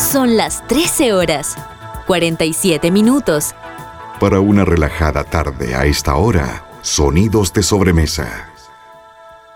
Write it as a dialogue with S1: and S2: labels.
S1: Son las 13 horas, 47 minutos.
S2: Para una relajada tarde a esta hora, sonidos de sobremesa.